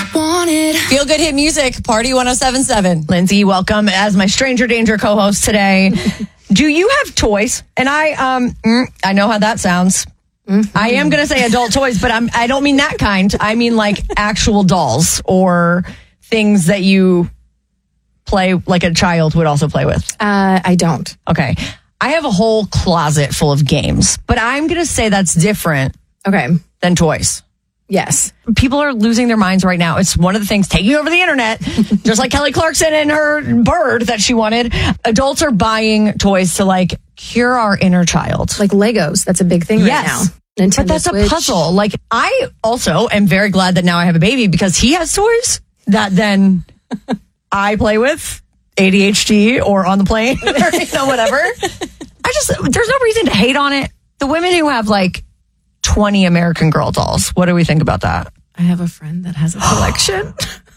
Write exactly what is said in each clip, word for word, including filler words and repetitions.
wanted. Feel Good Hit Music, Party one oh seven point seven. Lindsay, welcome as my Stranger Danger co-host today. Do you have toys? And I um mm, I know how that sounds. Mm-hmm. I am going to say adult toys, but I'm I don't mean that kind. I mean like actual dolls or things that you play like a child would also play with. Uh, I don't. Okay. I have a whole closet full of games, but I'm going to say that's different Okay. than toys. Yes. People are losing their minds right now. It's one of the things taking over the internet, just like Kelly Clarkson and her bird that she wanted. Adults are buying toys to like cure our inner child. Like Legos. That's a big thing yes. right now. Nintendo but that's Switch. a puzzle. Like I also am very glad that now I have a baby because he has toys that then I play with, A D H D or on the plane or you know, whatever. I just, there's no reason to hate on it. The women who have like twenty American Girl dolls, what do we think about that? I have a friend that has a collection.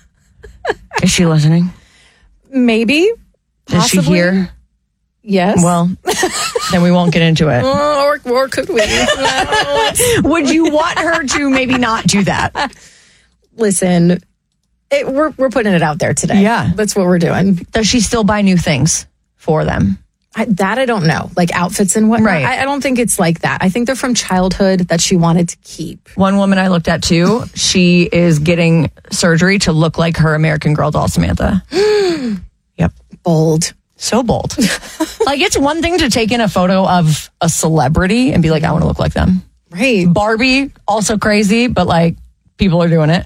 Is she listening? Maybe. Is she here? Yes. Well, then we won't get into it. or, or could we? Would you want her to maybe not do that? Listen, it, we're we're putting it out there today. Yeah. That's what we're doing. Does she still buy new things for them? I, that I don't know. Like outfits and whatnot. Right. I, I don't think it's like that. I think they're from childhood that she wanted to keep. One woman I looked at too, she is getting surgery to look like her American Girl doll, Samantha. Yep. Bold. So bold. Like it's one thing to take in a photo of a celebrity and be like, I want to look like them. Right. Barbie, also crazy, but like people are doing it.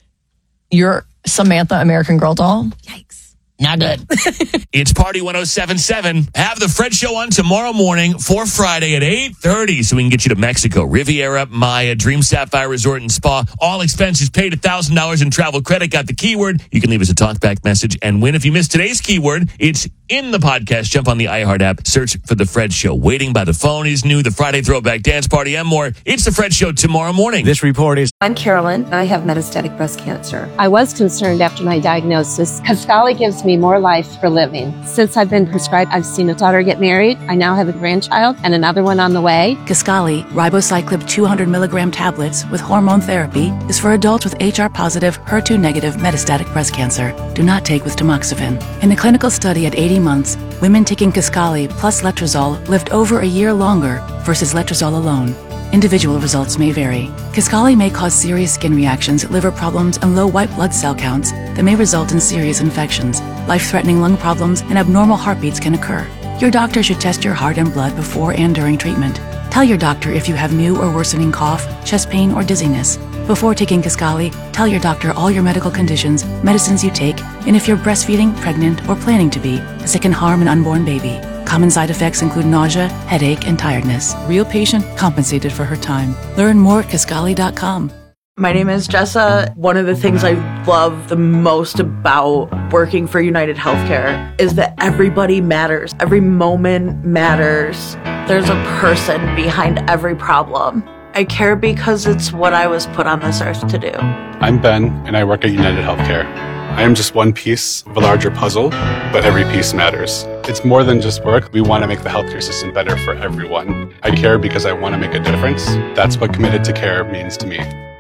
You're Samantha American Girl doll. Yikes. Not good. It's Party one oh seven point seven. Have the Fred Show on tomorrow morning for Friday at eight thirty so we can get you to Mexico, Riviera, Maya, Dream Sapphire Resort and Spa. All expenses paid, one thousand dollars in travel credit. Got the keyword. You can leave us a talkback message and win. If you missed today's keyword, it's in the podcast. Jump on the iHeart app. Search for The Fred Show. Waiting by the Phone is new. The Friday Throwback Dance Party and more. It's The Fred Show tomorrow morning. This report is... I'm Carolyn. I have metastatic breast cancer. I was concerned after my diagnosis. Kisqali gives me more life for living. Since I've been prescribed, I've seen a daughter get married. I now have a grandchild and another one on the way. Kisqali, ribociclib two hundred milligram tablets with hormone therapy, is for adults with H R positive, H E R two negative metastatic breast cancer. Do not take with tamoxifen. In a clinical study at eighty months, women taking Kisqali plus letrozole lived over a year longer versus letrozole alone. Individual results may vary. Kisqali may cause serious skin reactions, liver problems, and low white blood cell counts that may result in serious infections. Life-threatening lung problems and abnormal heartbeats can occur. Your doctor should test your heart and blood before and during treatment. Tell your doctor if you have new or worsening cough, chest pain, or dizziness. Before taking Kisqali, tell your doctor all your medical conditions, medicines you take, and if you're breastfeeding, pregnant, or planning to be, as it can harm an unborn baby. Common side effects include nausea, headache, and tiredness. Real patient compensated for her time. Learn more at Kisqali dot com. My name is Jessa. One of the things I love the most about working for United Healthcare is that everybody matters. Every moment matters. There's a person behind every problem. I care because it's what I was put on this earth to do. I'm Ben, and I work at United Healthcare. I am just one piece of a larger puzzle, but every piece matters. It's more than just work. We want to make the healthcare system better for everyone. I care because I want to make a difference. That's what committed to care means to me.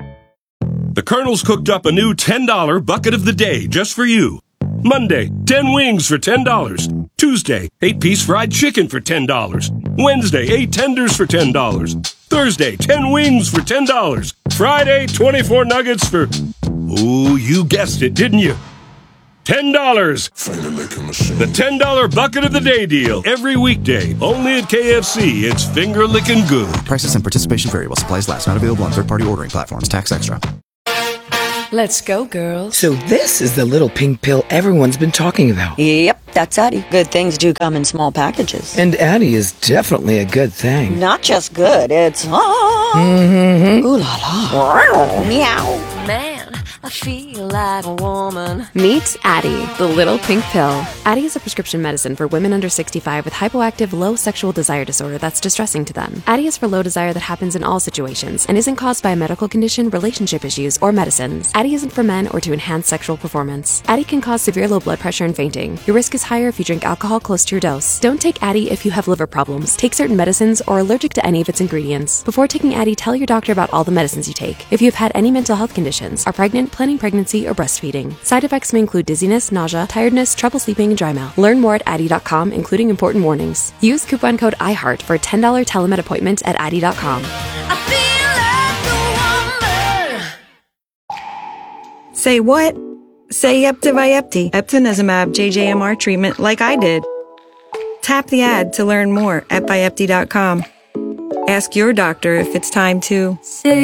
The Colonel's cooked up a new ten dollar bucket of the day just for you. Monday, ten wings for ten dollars. Tuesday, eight piece fried chicken for ten dollars. Wednesday, eight tenders for ten dollars. Thursday, ten wings for ten dollars. Friday, twenty-four nuggets for... Oh, you guessed it, didn't you? ten dollars. The ten dollar bucket of the day deal. Every weekday, only at K F C. It's finger licking good. Prices and participation vary while supplies last. Not available on third-party ordering platforms. Tax extra. Let's go, girls. So this is the little pink pill everyone's been talking about. Yep, that's Addie. Good things do come in small packages. And Addie is definitely a good thing. Not just good, it's... Ah, mm-hmm. Ooh la la. Meow. Man, I feel like a woman. Meet Addie, the little pink pill. Addie is a prescription medicine for women under sixty-five with hypoactive low sexual desire disorder that's distressing to them. Addie is for low desire that happens in all situations and isn't caused by a medical condition, relationship issues, or medicines. Addie isn't for men or to enhance sexual performance. Addie can cause severe low blood pressure and fainting. Your risk is higher if you drink alcohol close to your dose. Don't take Addie if you have liver problems, take certain medicines, or are allergic to any of its ingredients. Before taking Addie, tell your doctor about all the medicines you take. If you have had any mental health conditions, are pregnant, planning pregnancy or breastfeeding. Side effects may include dizziness, nausea, tiredness, trouble sleeping, and dry mouth. Learn more at Addy dot com, including important warnings. Use coupon code iHeart for a ten dollars telemed appointment at Addy dot com. Say what? Say yep to Vyepti, eptinezumab J J M R treatment like I did. Tap the ad to learn more at Vyepti dot com. Ask your doctor if it's time to